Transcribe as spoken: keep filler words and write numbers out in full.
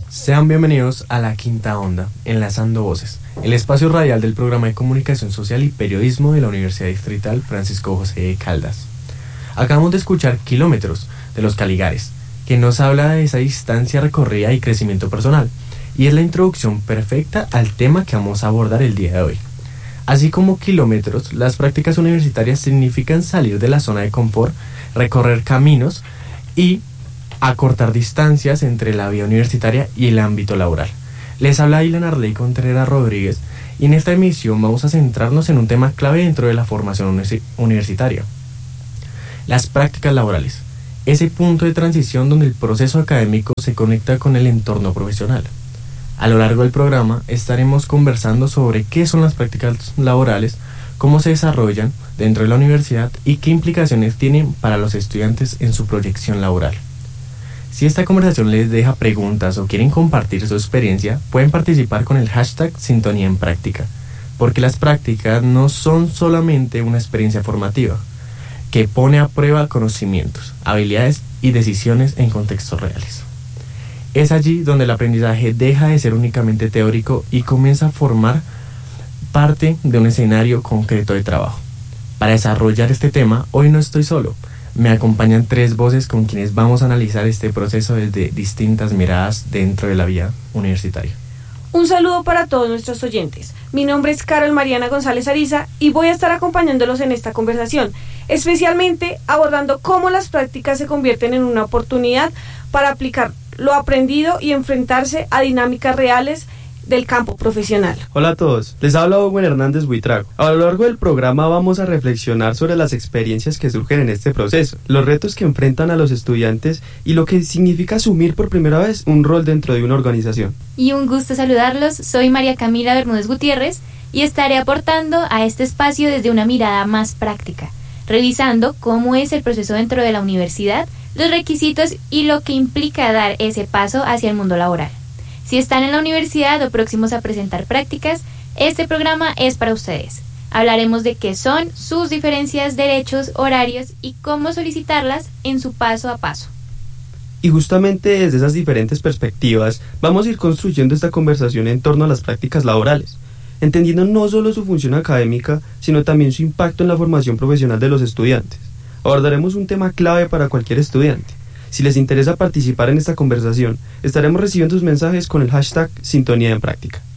Sean bienvenidos a La Quinta Onda, Enlazando Voces, el espacio radial del programa de Comunicación Social y Periodismo de la Universidad Distrital Francisco José de Caldas. Acabamos de escuchar Kilómetros, de Los Caligares, que nos habla de esa distancia recorrida y crecimiento personal, y es la introducción perfecta al tema que vamos a abordar el día de hoy. Así como Kilómetros, las prácticas universitarias significan salir de la zona de confort, recorrer caminos y acortar distancias entre la vida universitaria y el ámbito laboral. Les habla Ilan Arley Contreras Rodríguez y en esta emisión vamos a centrarnos en un tema clave dentro de la formación universitaria: las prácticas laborales, ese punto de transición donde el proceso académico se conecta con el entorno profesional. A lo largo del programa estaremos conversando sobre qué son las prácticas laborales, cómo se desarrollan dentro de la universidad y qué implicaciones tienen para los estudiantes en su proyección laboral. Si esta conversación les deja preguntas o quieren compartir su experiencia, pueden participar con el hashtag Sintonía en Práctica, porque las prácticas no son solamente una experiencia formativa, que pone a prueba conocimientos, habilidades y decisiones en contextos reales. Es allí donde el aprendizaje deja de ser únicamente teórico y comienza a formar parte de un escenario concreto de trabajo. Para desarrollar este tema, hoy no estoy solo. Me acompañan tres voces con quienes vamos a analizar este proceso desde distintas miradas dentro de la vida universitaria. Un saludo para todos nuestros oyentes. Mi nombre es Carol Mariana González Ariza y voy a estar acompañándolos en esta conversación, especialmente abordando cómo las prácticas se convierten en una oportunidad para aplicar lo aprendido y enfrentarse a dinámicas reales del campo profesional. Hola a todos, les habla Owen Hernández Buitrago. A lo largo del programa vamos a reflexionar sobre las experiencias que surgen en este proceso, los retos que enfrentan a los estudiantes y lo que significa asumir por primera vez un rol dentro de una organización. Y un gusto saludarlos, soy María Camila Bermúdez Gutiérrez y estaré aportando a este espacio desde una mirada más práctica, revisando cómo es el proceso dentro de la universidad, los requisitos y lo que implica dar ese paso hacia el mundo laboral. Si están en la universidad o próximos a presentar prácticas, este programa es para ustedes. Hablaremos de qué son sus diferencias, derechos, horarios y cómo solicitarlas en su paso a paso. Y justamente desde esas diferentes perspectivas vamos a ir construyendo esta conversación en torno a las prácticas laborales, entendiendo no solo su función académica, sino también su impacto en la formación profesional de los estudiantes. Abordaremos un tema clave para cualquier estudiante. Si les interesa participar en esta conversación, estaremos recibiendo sus mensajes con el hashtag Sintonía en Práctica.